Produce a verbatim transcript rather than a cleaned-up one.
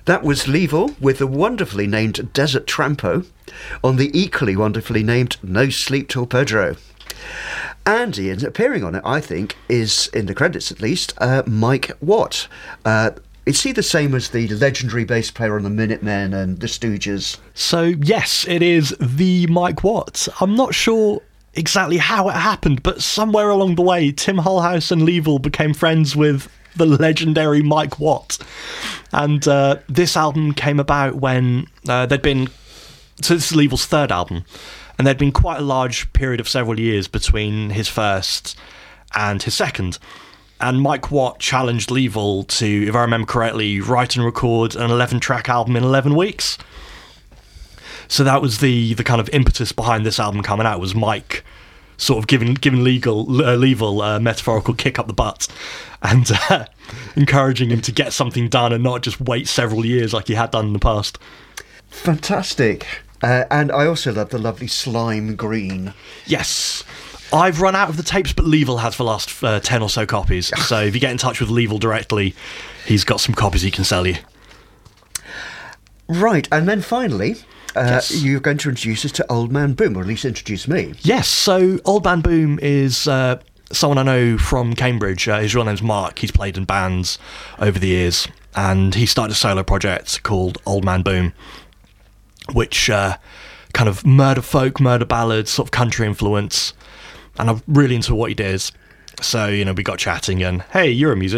That was Level with the wonderfully named Desert Trampo on the equally wonderfully named No Sleep Till Pedro. And Ian, appearing on it, I think, is, in the credits at least, uh, Mike Watt. Uh, is he the same as the legendary bass player on the Minutemen and the Stooges? So, yes, it is the Mike Watt. I'm not sure exactly how it happened, but somewhere along the way, Tim Hullhouse and Level became friends with the legendary Mike Watt. And uh, this album came about when uh, there'd been... So this is Level's third album. And there'd been quite a large period of several years between his first and his second. And Mike Watt challenged Level to, if I remember correctly, write and record an eleven-track album in eleven weeks. So that was the the kind of impetus behind this album coming out, was Mike sort of giving giving Legal, uh, Level a metaphorical kick up the butt and uh, encouraging him to get something done and not just wait several years like he had done in the past. Fantastic. Uh, and I also love the lovely Slime Green. Yes. I've run out of the tapes, but Level has for the last uh, ten or so copies. So if you get in touch with Level directly, he's got some copies he can sell you. Right, and then finally, uh, yes. you're going to introduce us to Old Man Boom, or at least introduce me. Yes, so Old Man Boom is uh, someone I know from Cambridge. Uh, his real name's Mark. He's played in bands over the years, and he started a solo project called Old Man Boom, which uh, kind of murder folk, murder ballads, sort of country influence, and I'm really into what he does. So, you know, we got chatting and, hey, you're a musician.